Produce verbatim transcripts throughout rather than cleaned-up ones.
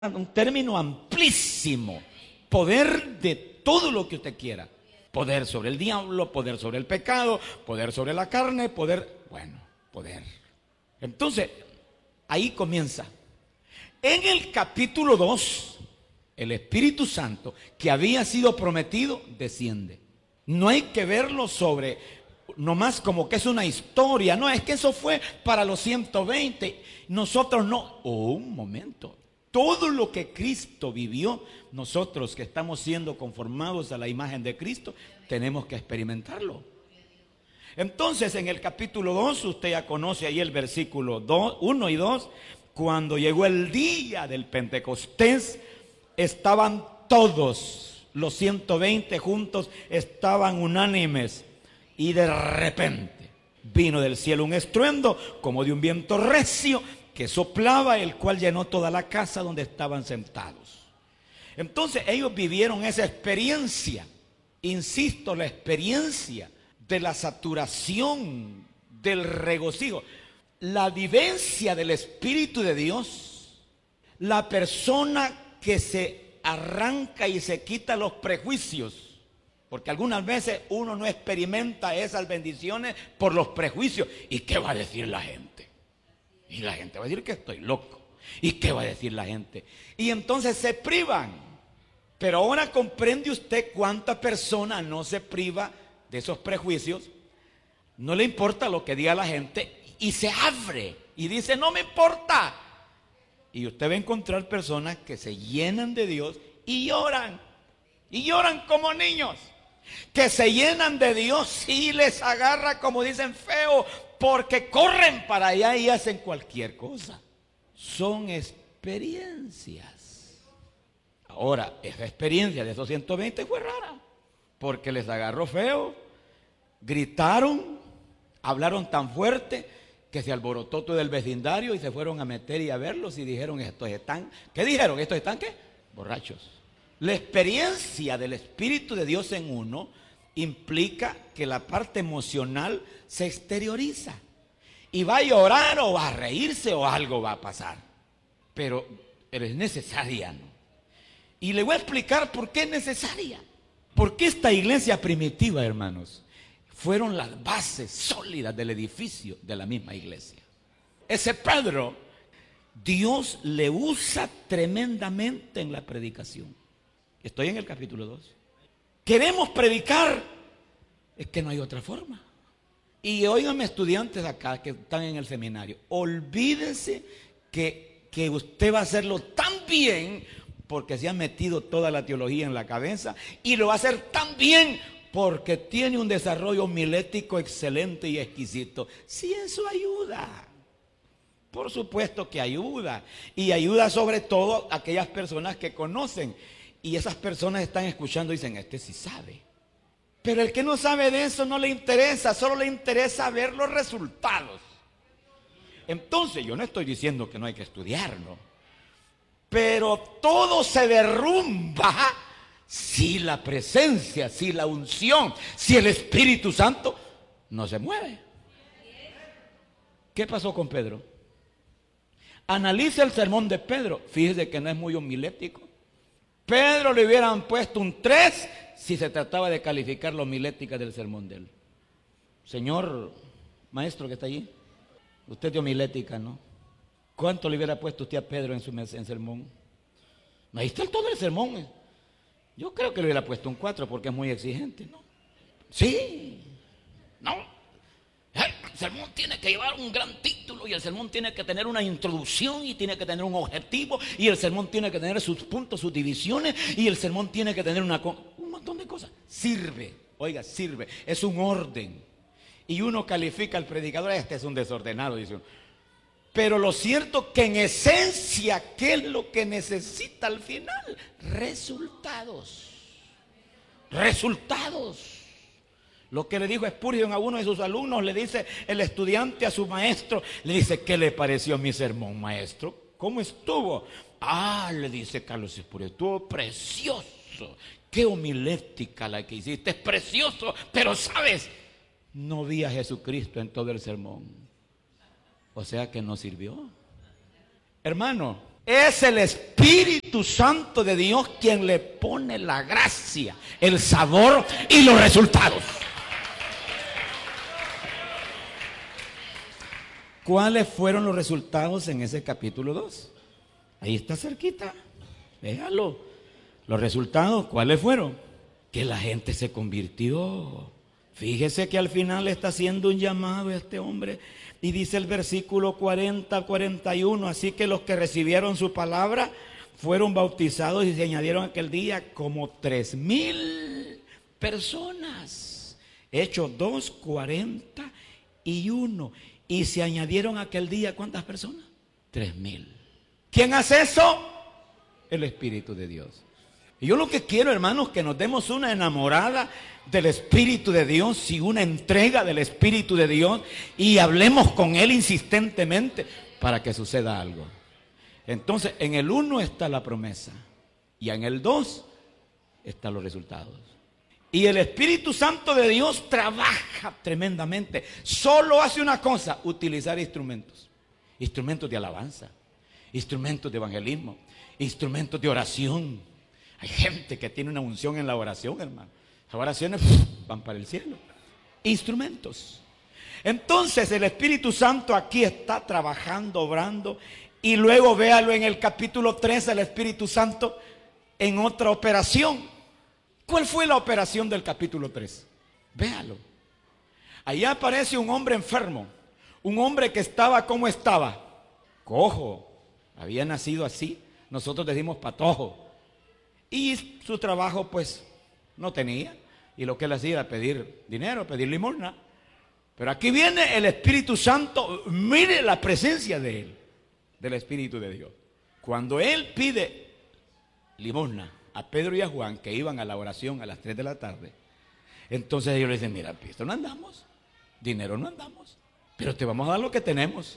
un término amplísimo. Poder de todo lo que usted quiera. Poder sobre el diablo, poder sobre el pecado, poder sobre la carne, poder, bueno, poder. Entonces, ahí comienza. En el capítulo dos, el Espíritu Santo que había sido prometido, desciende. No hay que verlo sobre, nomás como que es una historia. No, es que eso fue para los ciento veinte. Nosotros no. Oh, un momento. Todo lo que Cristo vivió, nosotros que estamos siendo conformados a la imagen de Cristo, tenemos que experimentarlo. Entonces, en el capítulo dos, usted ya conoce ahí el versículo uno y dos, cuando llegó el día del Pentecostés, estaban todos, los ciento veinte juntos, estaban unánimes, y de repente vino del cielo un estruendo, como de un viento recio, que soplaba, el cual llenó toda la casa donde estaban sentados. Entonces ellos vivieron esa experiencia, insisto, la experiencia de la saturación, del regocijo, la vivencia del Espíritu de Dios. La persona que se arranca y se quita los prejuicios, porque algunas veces uno no experimenta esas bendiciones por los prejuicios. ¿Y qué va a decir la gente? Y la gente va a decir que estoy loco. ¿Y qué va a decir la gente? Y entonces se privan. Pero ahora comprende usted cuánta persona no se priva de esos prejuicios. No le importa lo que diga la gente y se abre y dice, no me importa. Y usted va a encontrar personas que se llenan de Dios y lloran. Y lloran como niños. Que se llenan de Dios y les agarra, como dicen, feo, porque corren para allá y hacen cualquier cosa. Son experiencias. Ahora, esa experiencia de esos ciento veinte fue rara, porque les agarró feo, gritaron, hablaron tan fuerte que se alborotó todo el vecindario y se fueron a meter y a verlos y dijeron, estos están, ¿qué dijeron? ¿Estos están qué? Borrachos. La experiencia del Espíritu de Dios en uno implica que la parte emocional se exterioriza. Y va a llorar o va a reírse o algo va a pasar. Pero, pero es necesaria, ¿no? Y le voy a explicar por qué es necesaria. Porque esta iglesia primitiva, hermanos, fueron las bases sólidas del edificio de la misma iglesia. Ese Pedro, Dios le usa tremendamente en la predicación. Estoy en el capítulo dos. Queremos predicar, es que no hay otra forma. Y óiganme, estudiantes acá que están en el seminario, olvídense que, que usted va a hacerlo tan bien porque se ha metido toda la teología en la cabeza, y lo va a hacer tan bien porque tiene un desarrollo homilético excelente y exquisito. Sí, eso ayuda. Por supuesto que ayuda. Y ayuda sobre todo a aquellas personas que conocen. Y esas personas están escuchando y dicen, este sí sabe. Pero el que no sabe de eso no le interesa, solo le interesa ver los resultados. Entonces, yo no estoy diciendo que no hay que estudiarlo, pero todo se derrumba si la presencia, si la unción, si el Espíritu Santo no se mueve. ¿Qué pasó con Pedro? Analiza el sermón de Pedro. Fíjese que no es muy homilético. Pedro le hubieran puesto un tres si se trataba de calificar la homilética del sermón de él. Señor maestro que está allí, usted de homilética, ¿no? ¿Cuánto le hubiera puesto usted a Pedro en su en sermón? Ahí está todo el sermón. Yo creo que le hubiera puesto un cuatro porque es muy exigente, ¿no? Sí, no. El sermón tiene que llevar un gran título, y el sermón tiene que tener una introducción, y tiene que tener un objetivo, y el sermón tiene que tener sus puntos, sus divisiones, y el sermón tiene que tener una, un montón de cosas. Sirve, oiga, sirve, es un orden. Y uno califica al predicador, este es un desordenado, dice uno. Pero lo cierto que en esencia, ¿qué es lo que necesita al final? Resultados. Resultados. Lo que le dijo Spurgeon a uno de sus alumnos, le dice el estudiante a su maestro, le dice, ¿qué le pareció mi sermón, maestro? ¿Cómo estuvo? Ah, le dice Carlos Spurgeon, estuvo precioso. Qué homilética la que hiciste, es precioso, pero ¿sabes? No vi a Jesucristo en todo el sermón. O sea que no sirvió. Hermano, Es el Espíritu Santo de Dios quien le pone la gracia, el sabor y los resultados. ¿Cuáles fueron los resultados en ese capítulo dos? Ahí está cerquita, véalo. Los resultados, ¿cuáles fueron? Que la gente se convirtió. Fíjese que al final está haciendo un llamado a este hombre y dice el versículo cuarenta, cuarenta y uno, así que los que recibieron su palabra fueron bautizados y se añadieron aquel día como tres mil personas. Hechos dos, cuarenta y uno. Y se añadieron aquel día, ¿cuántas personas? Tres mil. ¿Quién hace eso? El Espíritu de Dios. Y yo lo que quiero, hermanos, que nos demos una enamorada del Espíritu de Dios y una entrega del Espíritu de Dios y hablemos con Él insistentemente para que suceda algo. Entonces, en el uno está la promesa y en el dos están los resultados. Y el Espíritu Santo de Dios trabaja tremendamente. Solo hace una cosa: utilizar instrumentos. Instrumentos de alabanza, instrumentos de evangelismo, instrumentos de oración. Hay gente que tiene una unción en la oración, hermano. Las oraciones pff, van para el cielo. Instrumentos. Entonces el Espíritu Santo aquí está trabajando, obrando. Y luego véalo en el capítulo tres, el Espíritu Santo en otra operación. ¿Cuál fue la operación del capítulo tres? Véalo. Allá aparece un hombre enfermo. Un hombre que estaba, ¿cómo estaba? Cojo. Había nacido así. Nosotros decimos patojo. Y su trabajo pues no tenía. Y lo que él hacía era pedir dinero, pedir limosna. Pero aquí viene el Espíritu Santo. Mire la presencia de él, del Espíritu de Dios. Cuando él pide limosna a Pedro y a Juan, que iban a la oración a las tres de la tarde, entonces ellos le dicen: mira, esto no andamos, dinero no andamos, pero te vamos a dar lo que tenemos.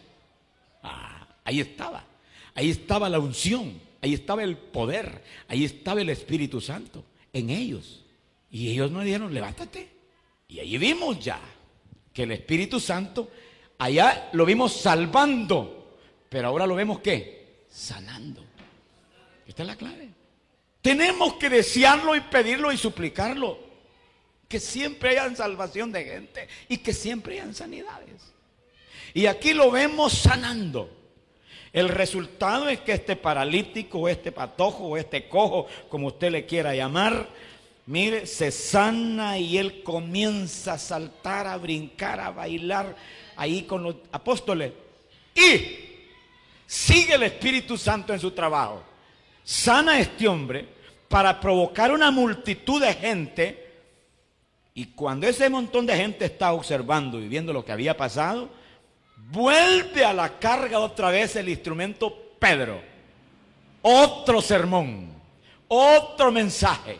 Ah, ahí estaba, ahí estaba la unción, ahí estaba el poder, ahí estaba el Espíritu Santo en ellos. Y ellos nos dijeron: levántate. Y ahí vimos ya que el Espíritu Santo, allá lo vimos salvando, pero ahora lo vemos ¿qué? Sanando. Esta es la clave. Tenemos que desearlo y pedirlo y suplicarlo. Que siempre haya salvación de gente y que siempre hayan sanidades. Y aquí lo vemos sanando. El resultado es que este paralítico, o este patojo, o este cojo, como usted le quiera llamar, mire, se sana y él comienza a saltar, a brincar, a bailar ahí con los apóstoles. Y sigue el Espíritu Santo en su trabajo. Sana a este hombre para provocar una multitud de gente. Y cuando ese montón de gente está observando y viendo lo que había pasado, vuelve a la carga otra vez el instrumento Pedro. Otro sermón, otro mensaje,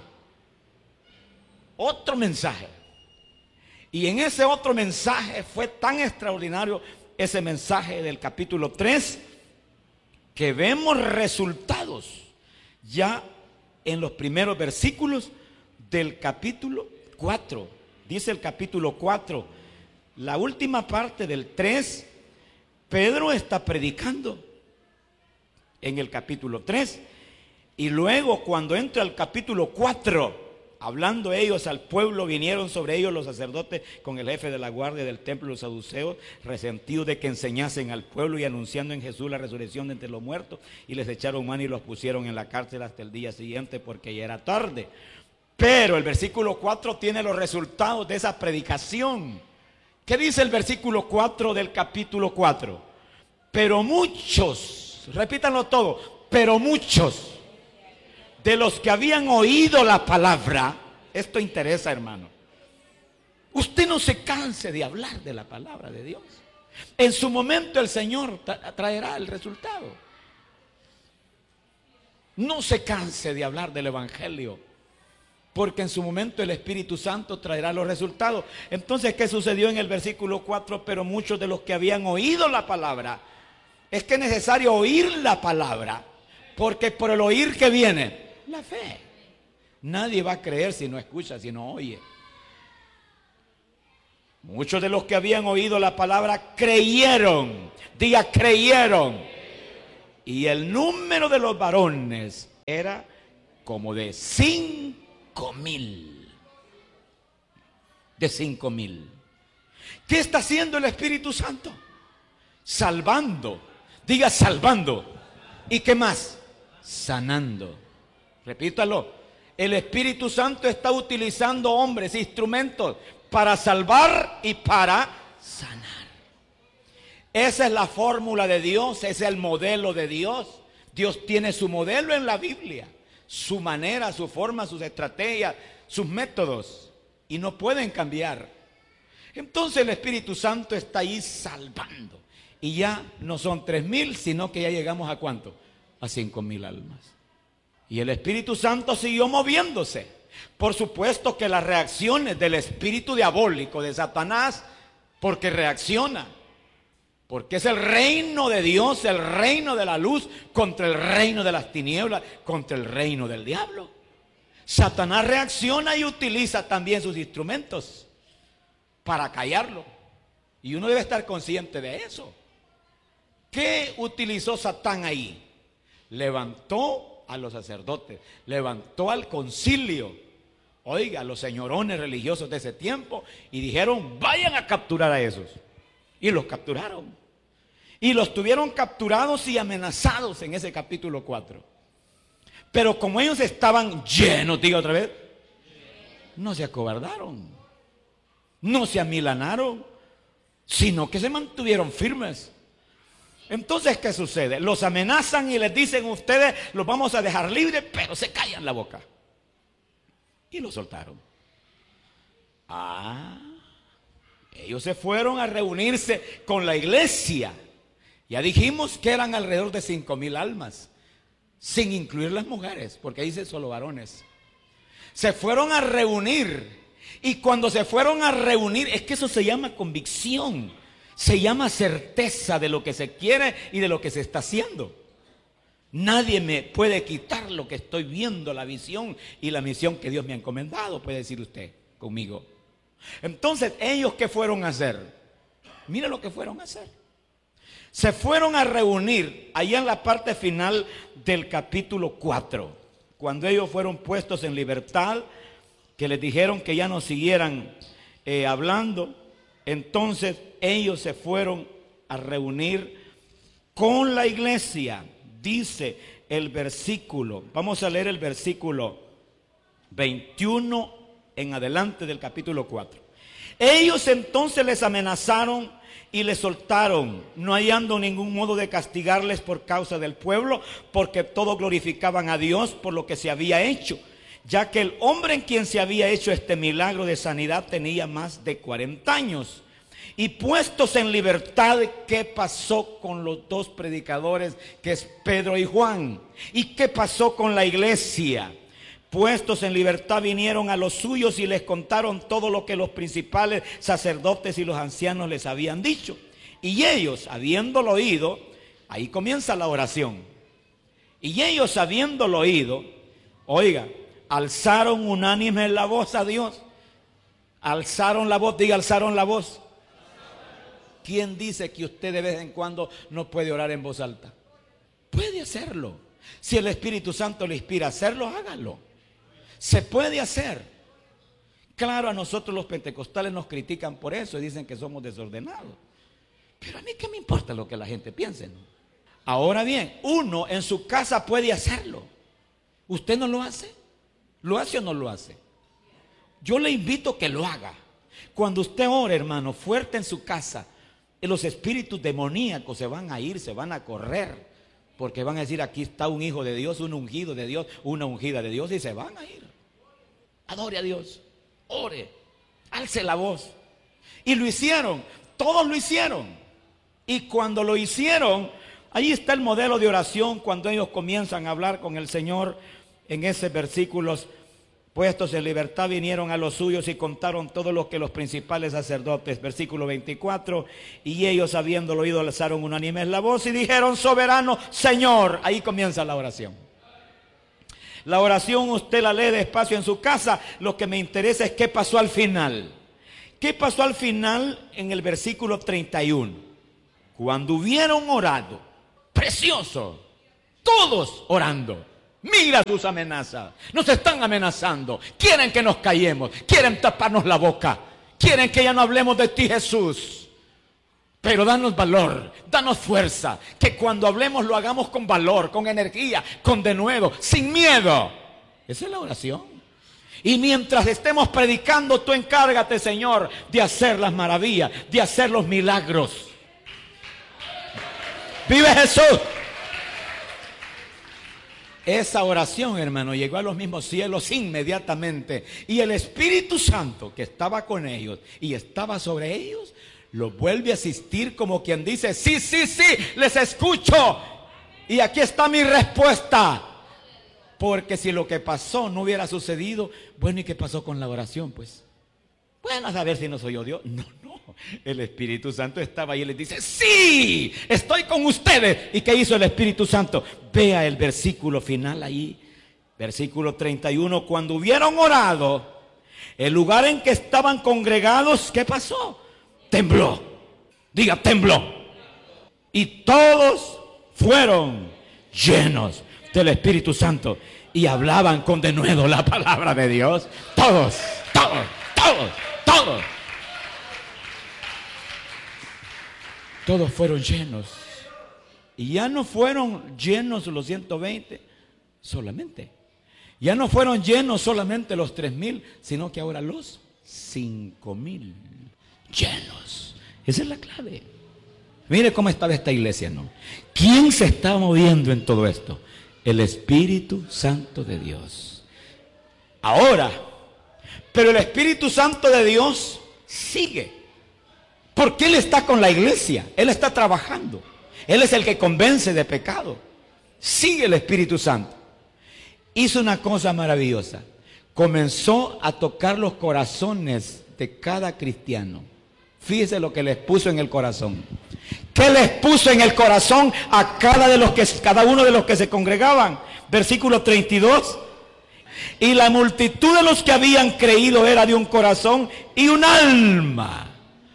otro mensaje. Y en ese otro mensaje fue tan extraordinario ese mensaje del capítulo tres, que vemos resultados ya en los primeros versículos del capítulo cuatro. Dice el capítulo cuatro, la última parte del tres, Pedro está predicando en el capítulo tres. Y luego cuando entra el capítulo cuatro, hablando ellos al pueblo, vinieron sobre ellos los sacerdotes con el jefe de la guardia del templo, los saduceos, resentidos de que enseñasen al pueblo y anunciando en Jesús la resurrección de entre los muertos, y les echaron mano y los pusieron en la cárcel hasta el día siguiente porque ya era tarde. Pero el versículo cuatro tiene los resultados de esa predicación. ¿Qué dice el versículo cuatro del capítulo cuatro? Pero muchos, repítanlo todo, pero muchos de los que habían oído la palabra, esto interesa, hermano. Usted no se canse de hablar de la palabra de Dios. En su momento el Señor traerá el resultado. No se canse de hablar del Evangelio, porque en su momento el Espíritu Santo traerá los resultados. Entonces, ¿qué sucedió en el versículo cuatro? Pero muchos de los que habían oído la palabra, es que es necesario oír la palabra, porque por el oír que viene la fe. Nadie va a creer si no escucha, si no oye. Muchos de los que habían oído la palabra creyeron. Diga, creyeron. Y el número de los varones era como de cinco mil. De cinco mil. ¿Qué está haciendo el Espíritu Santo? Salvando. Diga salvando. ¿Y qué más? Sanando. Repítalo. El Espíritu Santo está utilizando hombres, instrumentos para salvar y para sanar. Esa es la fórmula de Dios, ese es el modelo de Dios. Dios tiene su modelo en la Biblia, su manera, su forma, sus estrategias, sus métodos, y no pueden cambiar. Entonces el Espíritu Santo está ahí salvando. Y ya no son tres mil, sino que ya llegamos a ¿cuánto? A cinco mil almas. Y el Espíritu Santo siguió moviéndose. Por supuesto que las reacciones del espíritu diabólico de Satanás, porque reacciona, porque es el reino de Dios, el reino de la luz, contra el reino de las tinieblas, contra el reino del diablo. Satanás reacciona y utiliza también sus instrumentos para callarlo. Y uno debe estar consciente de eso. ¿Qué utilizó Satán ahí? Levantó a los sacerdotes, levantó al concilio, oiga, a los señorones religiosos de ese tiempo, y dijeron, vayan a capturar a esos. Y los capturaron. Y los tuvieron capturados y amenazados en ese capítulo cuatro. Pero como ellos estaban llenos, diga otra vez, no se acobardaron, no se amilanaron, sino que se mantuvieron firmes. Entonces, ¿qué sucede? Los amenazan y les dicen, ustedes los vamos a dejar libres, pero se callan la boca. Y los soltaron. Ah, ellos se fueron a reunirse con la iglesia. Ya dijimos que eran alrededor de cinco mil almas, sin incluir las mujeres, porque ahí dice solo varones. Se fueron a reunir. Y cuando se fueron a reunir, es que eso se llama convicción. Se llama certeza de lo que se quiere y de lo que se está haciendo. Nadie me puede quitar lo que estoy viendo, la visión y la misión que Dios me ha encomendado, puede decir usted conmigo. Entonces, ¿ellos qué fueron a hacer? Mira lo que fueron a hacer. Se fueron a reunir allá en la parte final del capítulo cuatro, cuando ellos fueron puestos en libertad, que les dijeron que ya no siguieran eh, hablando. Entonces ellos se fueron a reunir con la iglesia, dice el versículo. Vamos a leer el versículo veintiuno en adelante del capítulo cuatro. Ellos entonces les amenazaron y les soltaron, no hallando ningún modo de castigarles por causa del pueblo, porque todos glorificaban a Dios por lo que se había hecho, ya que el hombre en quien se había hecho este milagro de sanidad tenía más de cuarenta años. Y puestos en libertad, ¿qué pasó con los dos predicadores, que es Pedro y Juan? ¿Y qué pasó con la iglesia? Puestos en libertad vinieron a los suyos y les contaron todo lo que los principales sacerdotes y los ancianos les habían dicho. Y ellos, habiéndolo oído, ahí comienza la oración. Y ellos, habiéndolo oído, oiga, alzaron unánime la voz a Dios. Alzaron la voz, diga, alzaron la voz. ¿Quién dice que usted de vez en cuando no puede orar en voz alta? Puede hacerlo. Si el Espíritu Santo le inspira a hacerlo, hágalo. Se puede hacer. Claro, a nosotros los pentecostales nos critican por eso y dicen que somos desordenados. Pero a mí qué me importa lo que la gente piense, ¿no? Ahora bien, uno en su casa puede hacerlo. ¿Usted no lo hace? ¿Lo hace o no lo hace? Yo le invito a que lo haga. Cuando usted ore, hermano, fuerte en su casa, los espíritus demoníacos se van a ir, se van a correr, porque van a decir, aquí está un hijo de Dios, un ungido de Dios, una ungida de Dios, y se van a ir. Adore a Dios, ore, alce la voz. Y lo hicieron, todos lo hicieron. Y cuando lo hicieron, ahí está el modelo de oración, cuando ellos comienzan a hablar con el Señor. En esos versículos, puestos en libertad, vinieron a los suyos y contaron todo lo que los principales sacerdotes, versículo veinticuatro, y ellos, habiéndolo oído, alzaron unánimes la voz y dijeron, soberano Señor. Ahí comienza la oración. La oración usted la lee despacio en su casa. Lo que me interesa es qué pasó al final. ¿Qué pasó al final en el versículo treinta y uno? Cuando hubieron orado, precioso, Todos orando. Mira sus amenazas. Nos están amenazando. Quieren que nos callemos. Quieren taparnos la boca. Quieren que ya no hablemos de ti, Jesús. Pero danos valor, danos fuerza. Que cuando hablemos lo hagamos con valor, con energía, con denuedo, sin miedo. Esa es la oración. Y mientras estemos predicando, tú encárgate, Señor, de hacer las maravillas, de hacer los milagros. ¡Vive Jesús! Esa oración, hermano, llegó a los mismos cielos inmediatamente. Y el Espíritu Santo que estaba con ellos y estaba sobre ellos, los vuelve a asistir como quien dice, sí, sí, sí, les escucho. Y aquí está mi respuesta. Porque si lo que pasó no hubiera sucedido, bueno, ¿y qué pasó con la oración? Pues, bueno, a saber si no soy yo Dios. No, no, el Espíritu Santo estaba ahí y les dice, sí, estoy con ustedes. ¿Y qué hizo el Espíritu Santo? Vea el versículo final ahí, versículo treinta y uno. Cuando hubieron orado, el lugar en que estaban congregados, ¿qué pasó? Tembló. Diga, tembló. Y todos fueron llenos del Espíritu Santo y hablaban con denuedo la palabra de Dios. Todos, todos, todos, todos. Todos fueron llenos. Y ya no fueron llenos los ciento veinte solamente. Ya no fueron llenos solamente los tres mil, sino que ahora los cinco mil llenos. Esa es la clave. Mire cómo estaba esta iglesia, ¿no? ¿Quién se está moviendo en todo esto? El Espíritu Santo de Dios. Ahora, pero el Espíritu Santo de Dios sigue. Porque Él está con la iglesia. Él está trabajando. Él es el que convence de pecado. Sigue el Espíritu Santo. Hizo una cosa maravillosa. Comenzó a tocar los corazones de cada cristiano. Fíjese lo que les puso en el corazón. ¿Qué les puso en el corazón a cada, de los que, cada uno de los que se congregaban? Versículo treinta y dos. Y la multitud de los que habían creído era de un corazón y un alma.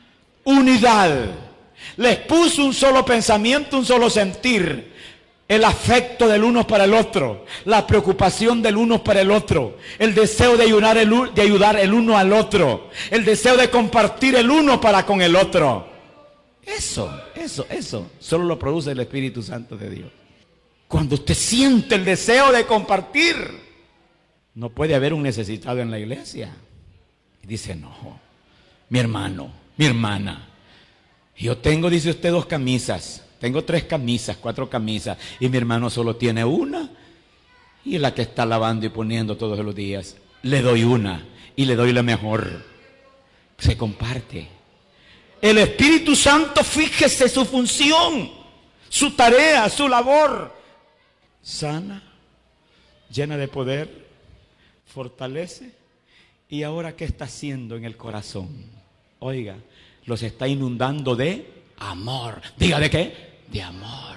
Unidad. Les puso un solo pensamiento, un solo sentir. El afecto del uno para el otro, la preocupación del uno para el otro, el deseo de ayudar el, de ayudar el uno al otro, el deseo de compartir el uno para con el otro. Eso, eso, eso, solo lo produce el Espíritu Santo de Dios. Cuando usted siente el deseo de compartir, no puede haber un necesitado en la iglesia. Y dice, no, mi hermano, mi hermana, yo tengo, dice usted, dos camisas. Tengo tres camisas, cuatro camisas, y mi hermano solo tiene una, y la que está lavando y poniendo todos los días. Le doy una, y le doy la mejor. Se comparte. El Espíritu Santo, fíjese su función, su tarea, su labor. Sana, llena de poder, fortalece. ¿Y ahora qué está haciendo en el corazón? Oiga, los está inundando de amor. Diga, ¿de qué? De amor.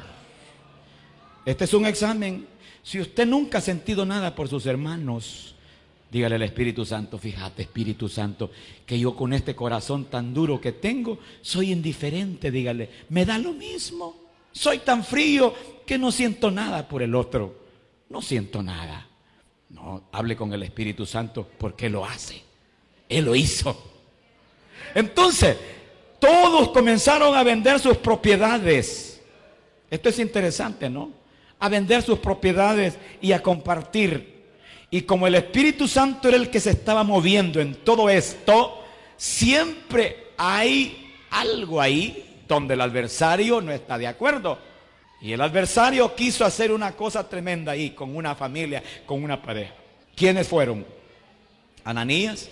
Este es un examen. Si usted nunca ha sentido nada por sus hermanos, dígale al Espíritu Santo, fíjate, Espíritu Santo, que yo con este corazón tan duro que tengo, soy indiferente, dígale, me da lo mismo. Soy tan frío que no siento nada por el otro. No siento nada. No, hable con el Espíritu Santo porque Él lo hace. Él lo hizo. Entonces, todos comenzaron a vender sus propiedades. Esto es interesante, ¿no? A vender sus propiedades y a compartir. Y como el Espíritu Santo era el que se estaba moviendo en todo esto, siempre hay algo ahí donde el adversario no está de acuerdo. Y el adversario quiso hacer una cosa tremenda ahí con una familia, con una pareja. ¿Quiénes fueron? Ananías.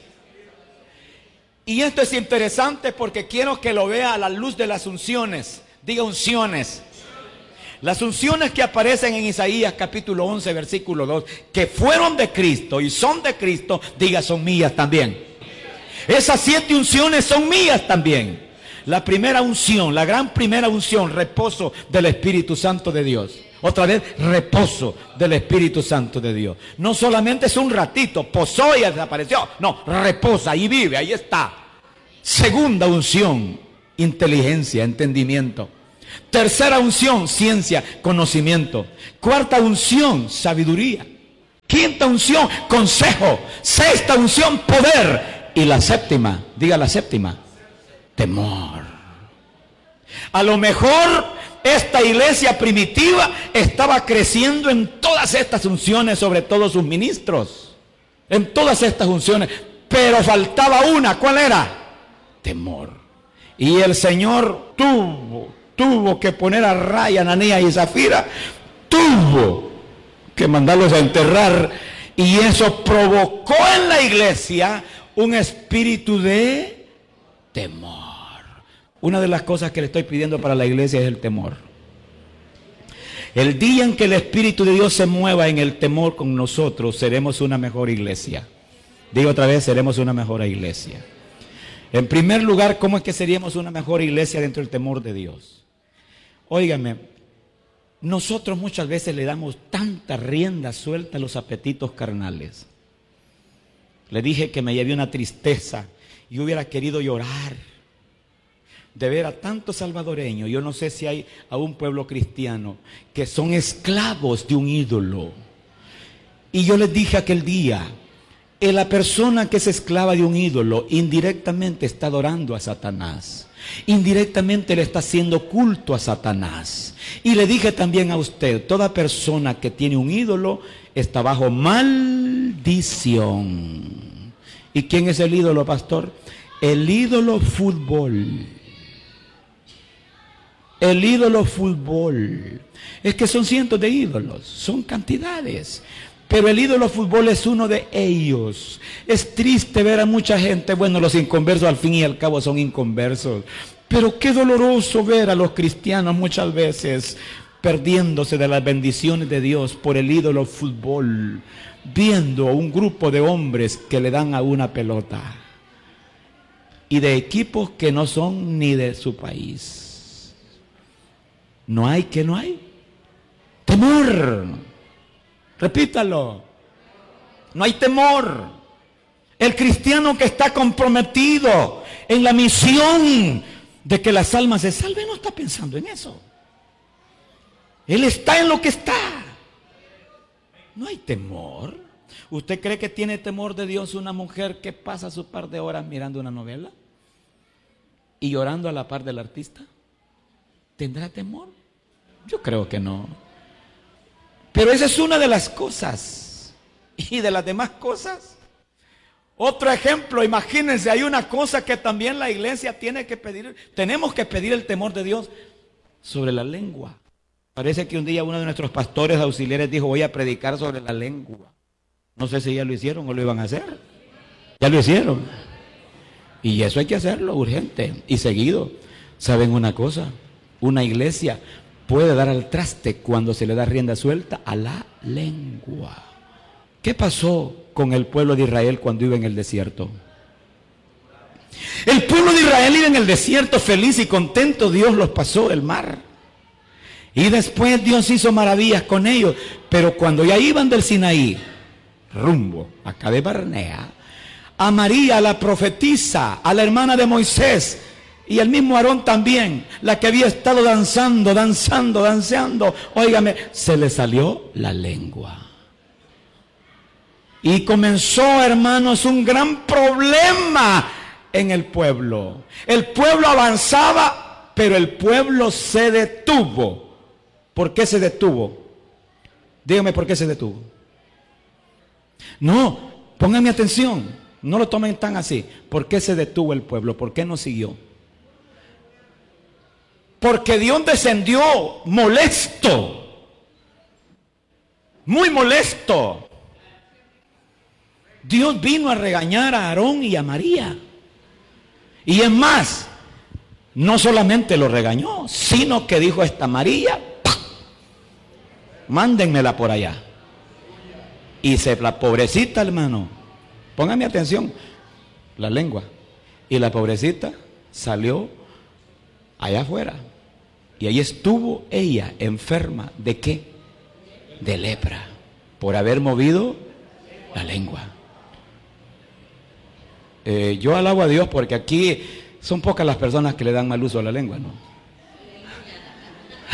Y esto es interesante porque quiero que lo vea a la luz de las unciones. Diga unciones. Las unciones que aparecen en Isaías capítulo once, versículo dos, que fueron de Cristo y son de Cristo, diga, son mías también. Esas siete unciones son mías también. La primera unción, la gran primera unción, reposo del Espíritu Santo de Dios. Otra vez, reposo del Espíritu Santo de Dios. No solamente es un ratito, posó y desapareció. No, reposa, ahí vive, ahí está. Segunda unción, inteligencia, entendimiento. Tercera unción, ciencia, conocimiento. Cuarta unción, sabiduría. Quinta unción, consejo. Sexta unción, poder. Y la séptima, diga la séptima, temor. A lo mejor esta iglesia primitiva estaba creciendo en todas estas unciones, sobre todo sus ministros. En todas estas unciones. Pero faltaba una, ¿cuál era? Temor. Y el Señor tuvo, tuvo que poner a raya a Ananías y Zafira. Tuvo que mandarlos a enterrar. Y eso provocó en la iglesia un espíritu de temor. Una de las cosas que le estoy pidiendo para la iglesia es el temor. El día en que el Espíritu de Dios se mueva en el temor con nosotros, seremos una mejor iglesia. Digo otra vez, seremos una mejor iglesia. En primer lugar, ¿cómo es que seríamos una mejor iglesia dentro del temor de Dios? Óigame, nosotros muchas veces le damos tanta rienda suelta a los apetitos carnales. Le dije que me llevé una tristeza y hubiera querido llorar de ver a tantos salvadoreños. Yo no sé si hay a un pueblo cristiano que son esclavos de un ídolo. Y yo les dije aquel día, eh, la persona que es esclava de un ídolo indirectamente está adorando a Satanás. Indirectamente le está haciendo culto a Satanás. Y le dije también a usted, toda persona que tiene un ídolo está bajo maldición. ¿Y quién es el ídolo, pastor? El ídolo fútbol. El ídolo fútbol. Es que son cientos de ídolos, son cantidades. Pero el ídolo fútbol es uno de ellos. Es triste ver a mucha gente, bueno, los inconversos al fin y al cabo son inconversos. Pero qué doloroso ver a los cristianos muchas veces perdiéndose de las bendiciones de Dios por el ídolo fútbol. Viendo a un grupo de hombres que le dan a una pelota. Y de equipos que no son ni de su país. No hay, que no hay. Temor. Repítalo. No hay temor. El cristiano que está comprometido en la misión de que las almas se salven no está pensando en eso. Él está en lo que está. No hay temor. ¿Usted cree que tiene temor de Dios una mujer que pasa su par de horas mirando una novela y llorando a la par del artista? ¿Tendrá temor? Yo creo que no. Pero esa es una de las cosas. Y de las demás cosas, otro ejemplo, imagínense, hay una cosa que también la iglesia tiene que pedir. Tenemos que pedir el temor de Dios sobre la lengua. Parece que un día uno de nuestros pastores auxiliares dijo, voy a predicar sobre la lengua. No sé si ya lo hicieron o lo iban a hacer. Ya lo hicieron. Y eso hay que hacerlo urgente y seguido. ¿Saben una cosa? Una iglesia puede dar al traste cuando se le da rienda suelta a la lengua. ¿Qué pasó con el pueblo de Israel cuando iba en el desierto? El pueblo de Israel iba en el desierto feliz y contento. Dios los pasó el mar. Y después Dios hizo maravillas con ellos. Pero cuando ya iban del Sinaí, rumbo a Cades Barnea, a María, la profetisa, a la hermana de Moisés, y el mismo Aarón también, la que había estado danzando, danzando, danzando, óigame, se le salió la lengua. Y comenzó, hermanos, un gran problema en el pueblo. El pueblo avanzaba, pero el pueblo se detuvo. ¿Por qué se detuvo? Dígame por qué se detuvo. No, pónganme atención, no lo tomen tan así. ¿Por qué se detuvo el pueblo? ¿Por qué no siguió? Porque Dios descendió molesto, muy molesto. Dios vino a regañar a Aarón y a María. Y es más, no solamente lo regañó, sino que dijo a esta María, ¡pah! Mándenmela por allá. Y se, la pobrecita, hermano, póngame atención, la lengua. Y la pobrecita salió allá afuera. Y ahí estuvo ella enferma. ¿De qué? De lepra. Por haber movido la lengua. Eh, yo alabo a Dios porque aquí son pocas las personas que le dan mal uso a la lengua, ¿no?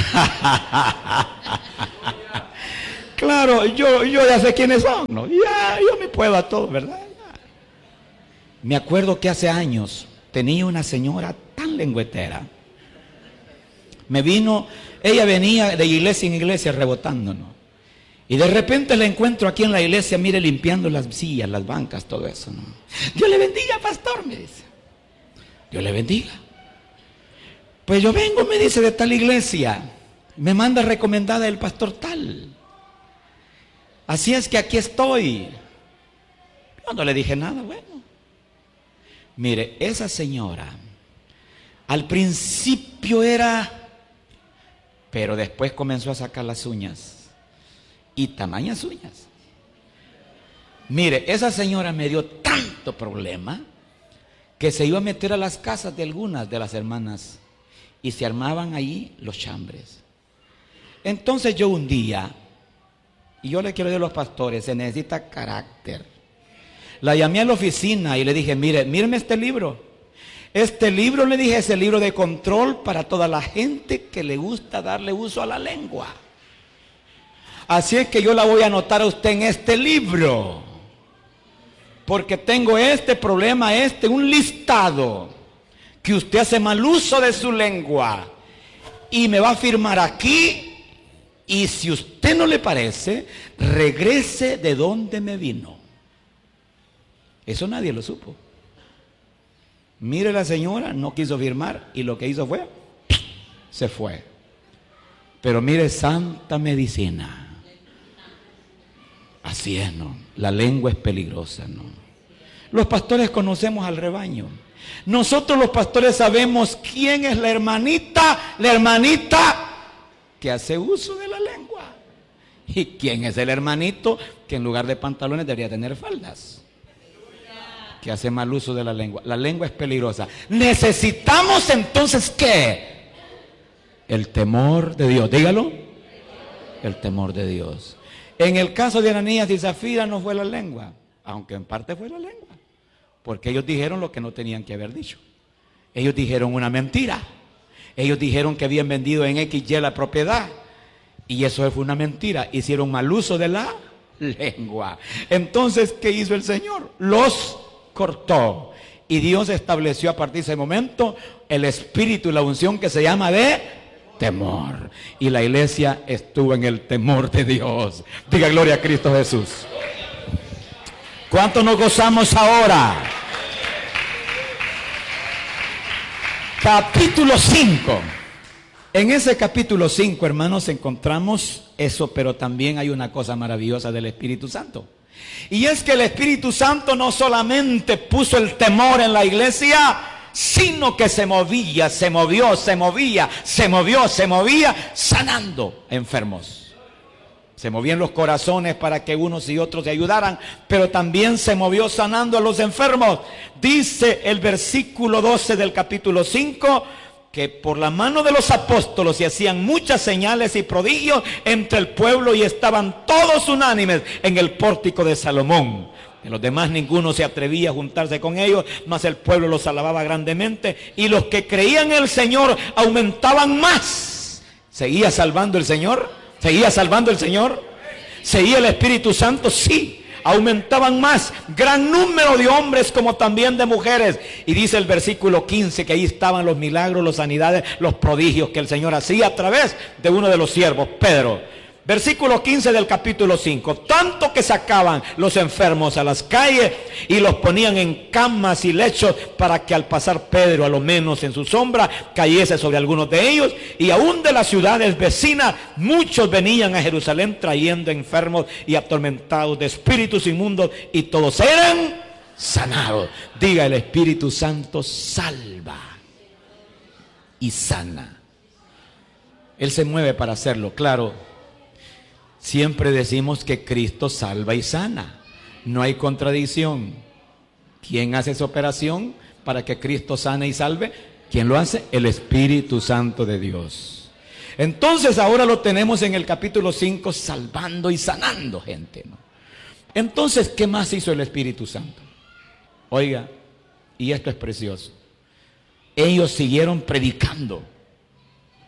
Claro, yo, yo ya sé quiénes son, ¿no? Ya, yo me puedo a todo, ¿verdad? Me acuerdo que hace años tenía una señora tan lengüetera. Me vino, ella venía de iglesia en iglesia rebotándonos. Y de repente la encuentro aquí en la iglesia, mire, limpiando las sillas, las bancas, todo eso, ¿no? Dios le bendiga, pastor, me dice. Dios le bendiga. Pues yo vengo, me dice, de tal iglesia. Me manda recomendada el pastor tal. Así es que aquí estoy. Yo no le dije nada, bueno. Mire, esa señora, al principio era, pero después comenzó a sacar las uñas. Y tamañas uñas. Mire, esa señora me dio tanto problema que se iba a meter a las casas de algunas de las hermanas y se armaban allí los chambres. Entonces yo un día, y yo le quiero decir a los pastores, se necesita carácter. La llamé a la oficina y le dije, mire, míreme este libro. Este libro, le dije, es el libro de control para toda la gente que le gusta darle uso a la lengua. Así es que yo la voy a anotar a usted en este libro. Porque tengo este problema, este, un listado, que usted hace mal uso de su lengua. Y me va a firmar aquí. Y si usted no le parece, regrese de donde me vino. Eso nadie lo supo. Mire, la señora no quiso firmar y lo que hizo fue, se fue. Pero mire, santa medicina. Así es, ¿no? La lengua es peligrosa, ¿no? Los pastores conocemos al rebaño. Nosotros los pastores sabemos quién es la hermanita, la hermanita que hace uso de la lengua. ¿Y quién es el hermanito que en lugar de pantalones debería tener faldas? Que hace mal uso de la lengua. La lengua es peligrosa. Necesitamos entonces ¿qué? El temor de Dios. Dígalo. El temor de Dios. En el caso de Ananías y Zafira no fue la lengua, aunque en parte fue la lengua, porque ellos dijeron lo que no tenían que haber dicho. Ellos dijeron una mentira. Ellos dijeron que habían vendido en X Y la propiedad. Y eso fue una mentira. Hicieron mal uso de la lengua. Entonces, ¿qué hizo el Señor? Los cortó. Y Dios estableció a partir de ese momento el espíritu y la unción que se llama de temor. Y la iglesia estuvo en el temor de Dios. Diga gloria a Cristo Jesús. ¿Cuánto nos gozamos ahora? Capítulo cinco. En ese capítulo cinco, hermanos, encontramos eso, pero también hay una cosa maravillosa del Espíritu Santo. Y es que el Espíritu Santo no solamente puso el temor en la iglesia, sino que se movía, se movió, se movía, se movió, se movía, sanando enfermos. Se movían los corazones para que unos y otros se ayudaran, pero también se movió sanando a los enfermos. Dice el versículo doce del capítulo cinco, que por la mano de los apóstolos se hacían muchas señales y prodigios entre el pueblo y estaban todos unánimes en el pórtico de Salomón. De los demás ninguno se atrevía a juntarse con ellos, mas el pueblo los alababa grandemente y los que creían en el Señor aumentaban más. ¿Seguía salvando el Señor? ¿Seguía salvando el Señor? ¿Seguía el Espíritu Santo? Sí. Aumentaban más, gran número de hombres como también de mujeres. Y dice el versículo quince que ahí estaban los milagros, las sanidades, los prodigios que el Señor hacía a través de uno de los siervos, Pedro. Versículo quince del capítulo cinco. Tanto que sacaban los enfermos a las calles y los ponían en camas y lechos para que al pasar Pedro, a lo menos en su sombra, cayese sobre algunos de ellos. Y aún de las ciudades vecinas, muchos venían a Jerusalén trayendo enfermos y atormentados de espíritus inmundos, y todos eran sanados. Diga, el Espíritu Santo salva y sana. Él se mueve para hacerlo, claro. Siempre decimos que Cristo salva y sana. No hay contradicción. ¿Quién hace esa operación para que Cristo sane y salve? ¿Quién lo hace? El Espíritu Santo de Dios. Entonces ahora lo tenemos en el capítulo cinco, salvando y sanando gente, ¿no? Entonces, ¿qué más hizo el Espíritu Santo? Oiga, y esto es precioso. Ellos siguieron predicando.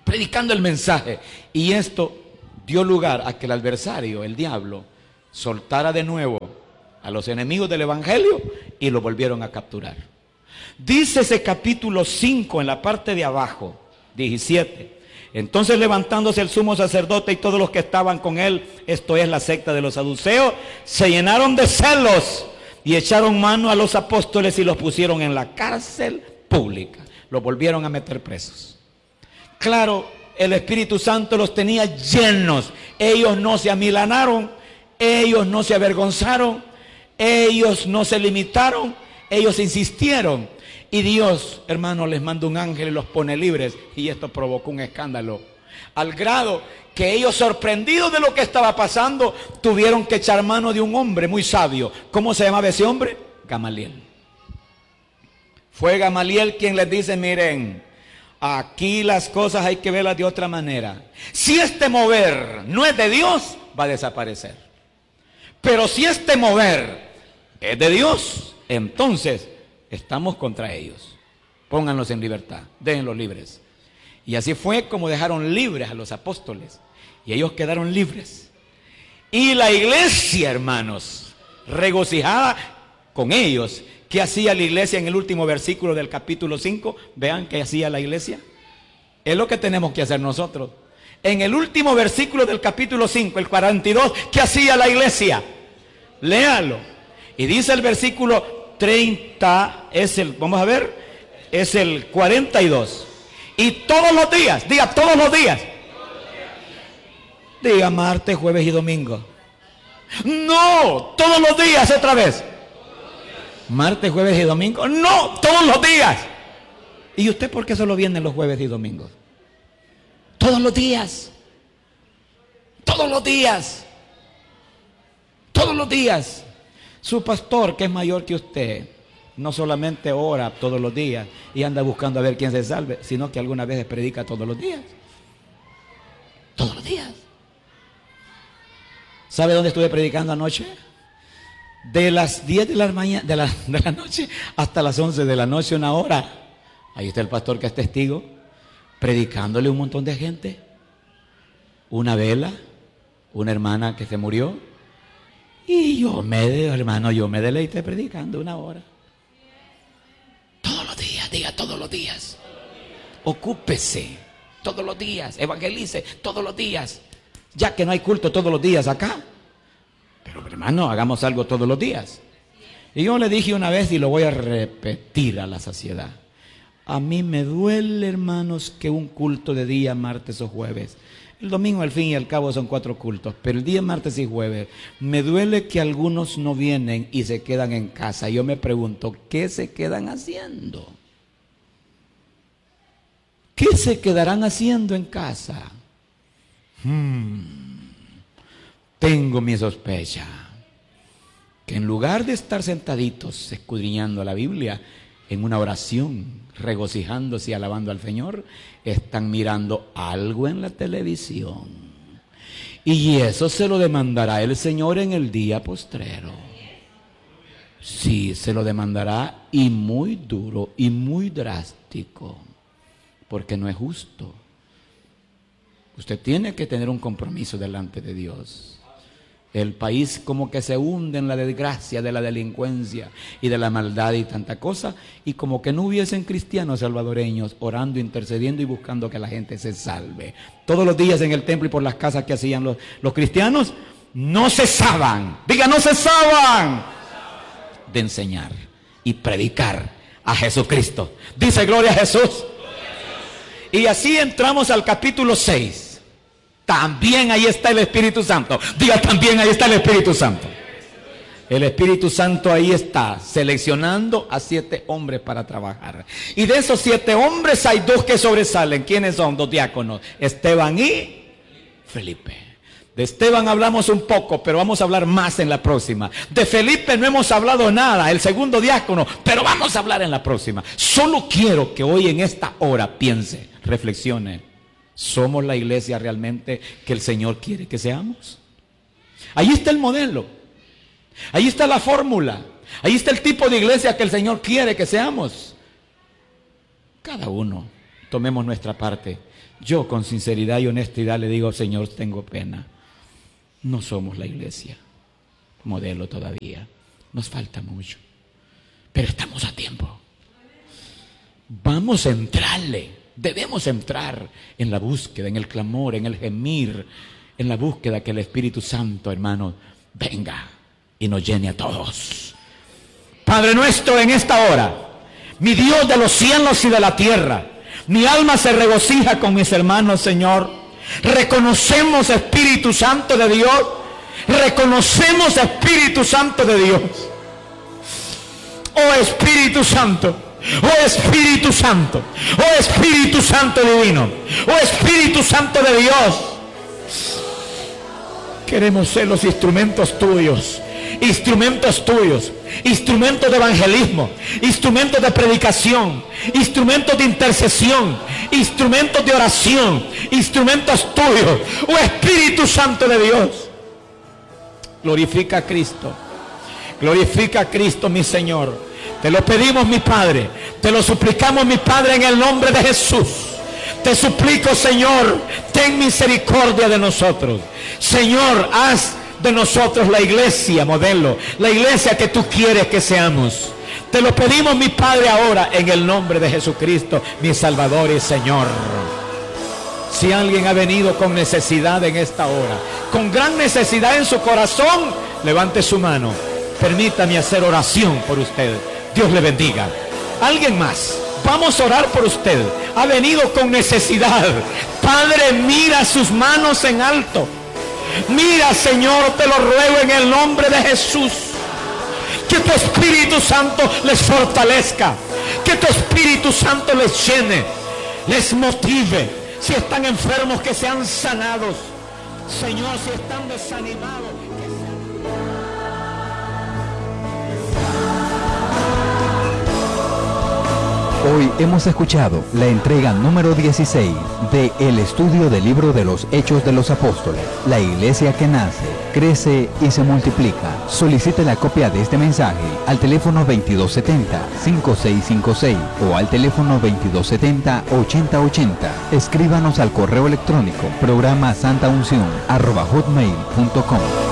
predicando el mensaje. Y esto dio lugar a que el adversario, el diablo, soltara de nuevo a los enemigos del evangelio y lo volvieron a capturar. Dice ese capítulo cinco en la parte de abajo, diecisiete. Entonces levantándose el sumo sacerdote y todos los que estaban con él, esto es la secta de los saduceos, se llenaron de celos y echaron mano a los apóstoles y los pusieron en la cárcel pública. Los volvieron a meter presos. Claro, el Espíritu Santo los tenía llenos. Ellos no se amilanaron, ellos no se avergonzaron, ellos no se limitaron, ellos insistieron. Y Dios, hermano, les manda un ángel y los pone libres. Y esto provocó un escándalo, al grado que ellos, sorprendidos de lo que estaba pasando, tuvieron que echar mano de un hombre muy sabio. ¿Cómo se llamaba ese hombre? Gamaliel. Fue Gamaliel quien les dice: miren, aquí las cosas hay que verlas de otra manera. Si este mover no es de Dios, va a desaparecer. Pero si este mover es de Dios, entonces estamos contra ellos. Pónganlos en libertad, déjenlos libres. Y así fue como dejaron libres a los apóstoles. Y ellos quedaron libres. Y la iglesia, hermanos, regocijada con ellos. ¿Qué hacía la iglesia en el último versículo del capítulo cinco? Vean qué hacía la iglesia. Es lo que tenemos que hacer nosotros. En el último versículo del capítulo cinco, el cuarenta y dos, ¿qué hacía la iglesia? Léalo. Y dice el versículo treinta, es el, vamos a ver, es el cuarenta y dos. Y todos los días, diga todos los días. Diga martes, jueves y domingo. No, todos los días otra vez. Martes, jueves y domingo. No, todos los días. ¿Y usted por qué solo viene los jueves y domingos? Todos los días. Todos los días. Todos los días. Su pastor, que es mayor que usted, no solamente ora todos los días y anda buscando a ver quién se salve, sino que algunas veces predica todos los días. Todos los días. ¿Sabe dónde estuve predicando anoche? De las diez de la mañana, de la, de la noche hasta las once de la noche, una hora. Ahí está el pastor que es testigo, predicándole a un montón de gente. Una vela, una hermana que se murió. Y yo me, hermano, yo me deleité predicando una hora. Todos los días, diga todos los días. Ocúpese todos los días, evangelice todos los días. Ya que no hay culto todos los días acá. Pero hermano, hagamos algo todos los días. Y yo le dije una vez y lo voy a repetir a la saciedad. A mí me duele, hermanos, que un culto de día, martes o jueves. El domingo al fin y al cabo son cuatro cultos, pero el día martes y jueves me duele que algunos no vienen y se quedan en casa. Yo me pregunto, ¿qué se quedan haciendo? ¿Qué se quedarán haciendo en casa? Hmm, tengo mi sospecha que en lugar de estar sentaditos escudriñando la Biblia en una oración, regocijándose y alabando al Señor, están mirando algo en la televisión. Y eso se lo demandará el Señor en el día postrero. Sí, se lo demandará, y muy duro y muy drástico, porque no es justo. Usted tiene que tener un compromiso delante de Dios. El país como que se hunde en la desgracia de la delincuencia y de la maldad y tanta cosa, y como que no hubiesen cristianos salvadoreños orando, intercediendo y buscando que la gente se salve. Todos los días en el templo y por las casas que hacían los, los cristianos, no cesaban, diga no cesaban de enseñar y predicar a Jesucristo. Dice gloria a Jesús. Y así entramos al capítulo seis. También ahí está el Espíritu Santo. Diga, también ahí está el Espíritu Santo. El Espíritu Santo ahí está, seleccionando a siete hombres para trabajar. Y de esos siete hombres hay dos que sobresalen. ¿Quiénes son? Dos diáconos, Esteban y Felipe. De Esteban hablamos un poco, pero vamos a hablar más en la próxima. De Felipe no hemos hablado nada, el segundo diácono, pero vamos a hablar en la próxima. Solo quiero que hoy en esta hora piense, reflexione. ¿Somos la iglesia realmente que el Señor quiere que seamos? Ahí está el modelo. Ahí está la fórmula. Ahí está el tipo de iglesia que el Señor quiere que seamos. Cada uno tomemos nuestra parte. Yo con sinceridad y honestidad le digo, Señor, tengo pena. No somos la iglesia modelo todavía. Nos falta mucho. Pero estamos a tiempo. Vamos a entrarle. Debemos entrar en la búsqueda, en el clamor, en el gemir, en la búsqueda que el Espíritu Santo, hermano, venga y nos llene a todos. Padre nuestro, en esta hora, mi Dios de los cielos y de la tierra, mi alma se regocija con mis hermanos, Señor. Reconocemos, Espíritu Santo de Dios, reconocemos, Espíritu Santo de Dios. Oh Espíritu Santo, oh Espíritu Santo, oh Espíritu Santo divino, oh Espíritu Santo de Dios. Queremos ser los instrumentos tuyos, instrumentos tuyos, instrumentos de evangelismo, instrumentos de predicación, instrumentos de intercesión, instrumentos de oración, instrumentos tuyos. Oh Espíritu Santo de Dios, glorifica a Cristo, glorifica a Cristo, mi Señor. Te lo pedimos, mi Padre, te lo suplicamos, mi Padre, en el nombre de Jesús. Te suplico, Señor, ten misericordia de nosotros. Señor, haz de nosotros la iglesia modelo, la iglesia que tú quieres que seamos. Te lo pedimos, mi Padre, ahora en el nombre de Jesucristo, mi Salvador y Señor. Si alguien ha venido con necesidad en esta hora, con gran necesidad en su corazón, levante su mano. Permítame hacer oración por usted. Dios le bendiga. Alguien más, vamos a orar por usted. Ha venido con necesidad. Padre, mira sus manos en alto. Mira, Señor, te lo ruego en el nombre de Jesús. Que tu Espíritu Santo les fortalezca. Que tu Espíritu Santo les llene, les motive. Si están enfermos, que sean sanados. Señor, si están desanimados, que sean... Hoy hemos escuchado la entrega número dieciséis de El Estudio del Libro de los Hechos de los Apóstoles. La iglesia que nace, crece y se multiplica. Solicite la copia de este mensaje al teléfono veintidós setenta, cincuenta y seis cincuenta y seis o al teléfono veintidós setenta, ochenta ochenta. Escríbanos al correo electrónico programa santaunción arroba hotmail punto com.